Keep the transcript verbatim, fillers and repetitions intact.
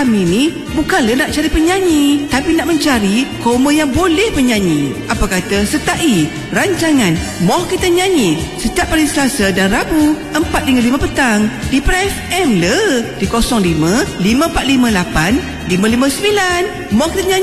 kami ni bukanlah nak cari penyanyi, tapi nak mencari koma yang boleh penyanyi. Apa kata sertai rancangan Moh Kita Nyanyi setiap hari Selasa dan Rabu empat hingga lima petang di Pra F M le di kosong lima lima empat lima lapan lima lima sembilan. Moh Kita Nyanyi.